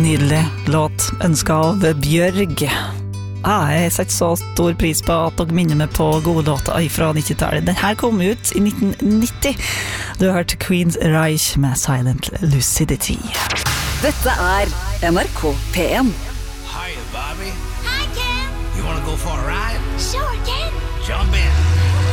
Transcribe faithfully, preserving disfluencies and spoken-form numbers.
nydelig låt ønsket av Bjørg. Ah, jeg setter så stor pris på at dere minner meg på gode låter fra nittitallet. Den her kom ut i nitten nitti. Du har hørt Queen's Reich med Silent Lucidity. Dette er N R K P one. Hiya, Bobby. Hi, Ken. You want to go for a ride? Sure, Ken. Jump in.